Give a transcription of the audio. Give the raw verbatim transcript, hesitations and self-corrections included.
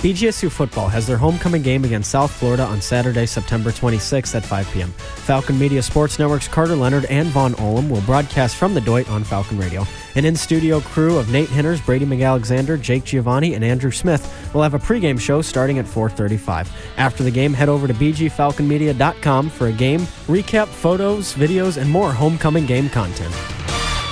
B G S U football has their homecoming game against South Florida on Saturday, September twenty-sixth at five p.m. Falcon Media Sports Network's Carter Leonard and Vaughn Olam will broadcast from the Doit on Falcon Radio. An in-studio crew of Nate Henners, Brady McAlexander, Jake Giovanni, and Andrew Smith will have a pregame show starting at four thirty-five. After the game, head over to b g falcon media dot com for a game, recap, photos, videos, and more homecoming game content.